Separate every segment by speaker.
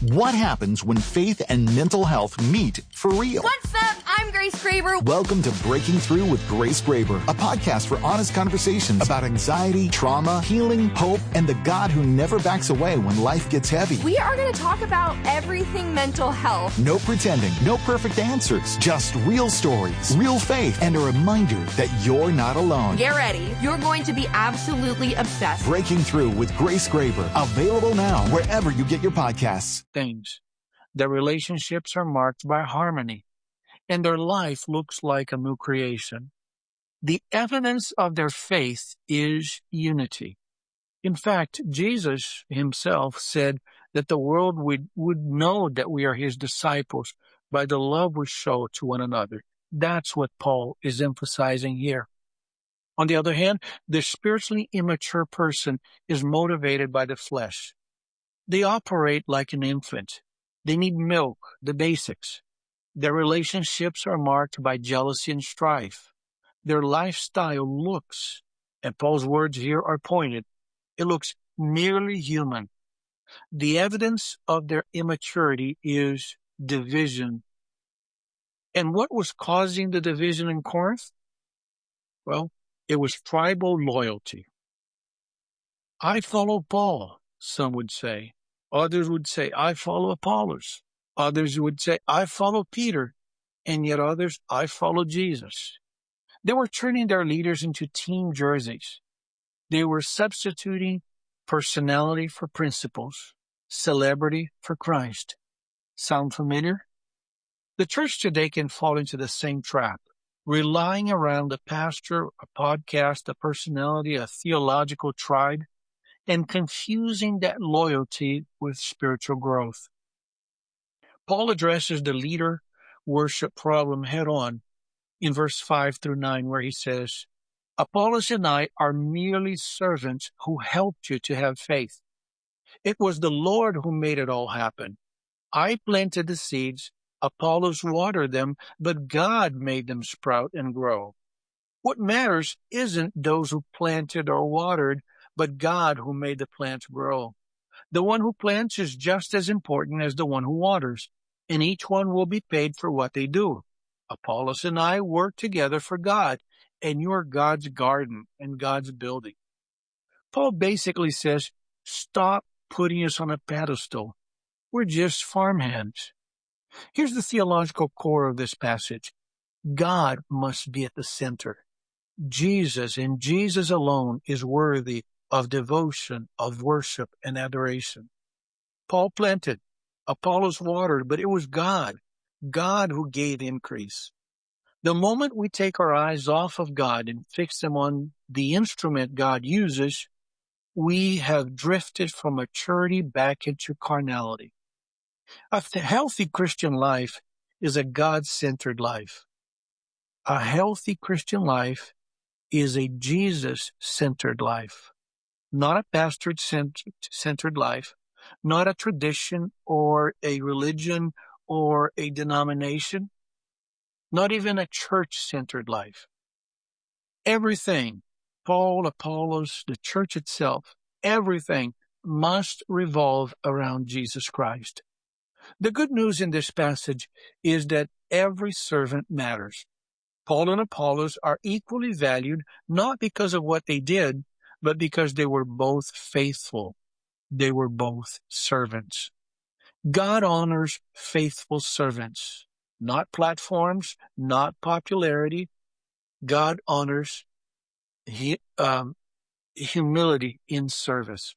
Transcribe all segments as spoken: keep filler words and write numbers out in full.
Speaker 1: What happens when faith and mental health meet for real?
Speaker 2: What's up? I'm Grace Graber.
Speaker 1: Welcome to Breaking Through with Grace Graber, a podcast for honest conversations about anxiety, trauma, healing, hope, and the God who never backs away when life gets heavy.
Speaker 2: We are going to talk about everything mental health.
Speaker 1: No pretending, no perfect answers, just real stories, real faith, and a reminder that you're not alone.
Speaker 2: Get ready. You're going to be absolutely obsessed.
Speaker 1: Breaking Through with Grace Graber, available now wherever you get your podcasts.
Speaker 3: Things. Their relationships are marked by harmony, and their life looks like a new creation. The evidence of their faith is unity. In fact, Jesus himself said that the world would, would know that we are his disciples by the love we show to one another. That's what Paul is emphasizing here. On the other hand, the spiritually immature person is motivated by the flesh. They operate like an infant. They need milk, the basics. Their relationships are marked by jealousy and strife. Their lifestyle looks, and Paul's words here are pointed, it looks merely human. The evidence of their immaturity is division. And what was causing the division in Corinth? Well, it was tribal loyalty. I follow Paul, some would say. Others would say, I follow Apollos. Others would say, I follow Peter. And yet others, I follow Jesus. They were turning their leaders into team jerseys. They were substituting personality for principles, celebrity for Christ. Sound familiar? The church today can fall into the same trap, relying around a pastor, a podcast, a personality, a theological tribe, and confusing that loyalty with spiritual growth. Paul addresses the leader worship problem head on in verse five through nine, where he says, Apollos and I are merely servants who helped you to have faith. It was the Lord who made it all happen. I planted the seeds, Apollos watered them, but God made them sprout and grow. What matters isn't those who planted or watered, but God who made the plants grow. The one who plants is just as important as the one who waters, and each one will be paid for what they do. Apollos and I work together for God, and you are God's garden and God's building. Paul basically says, stop putting us on a pedestal. We're just farmhands. Here's the theological core of this passage. God must be at the center. Jesus and Jesus alone is worthy of devotion, of worship, and adoration. Paul planted, Apollos watered, but it was God, God who gave increase. The moment we take our eyes off of God and fix them on the instrument God uses, we have drifted from maturity back into carnality. A healthy Christian life is a God-centered life. A healthy Christian life is a Jesus-centered life. Not a pastor-centered life, not a tradition or a religion or a denomination, not even a church-centered life. Everything, Paul, Apollos, the church itself, everything must revolve around Jesus Christ. The good news in this passage is that every servant matters. Paul and Apollos are equally valued, not because of what they did, but because they were both faithful. They were both servants. God honors faithful servants, not platforms, not popularity. God honors he, um, humility in service.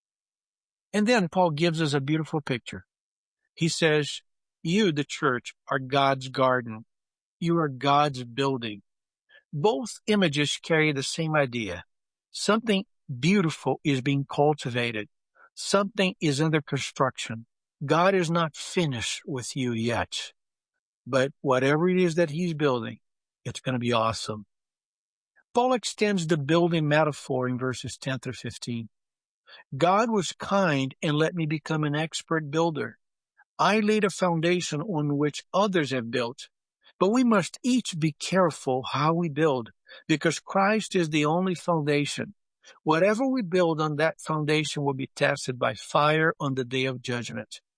Speaker 3: And then Paul gives us a beautiful picture. He says, you, the church, are God's garden. You are God's building. Both images carry the same idea. Something beautiful is being cultivated. Something is under construction. God is not finished with you yet. But whatever it is that he's building, it's going to be awesome. Paul extends the building metaphor in verses ten through fifteen. God was kind and let me become an expert builder. I laid a foundation on which others have built. But we must each be careful how we build, because Christ is the only foundation. Whatever we build on that foundation will be tested by fire on the day of judgment.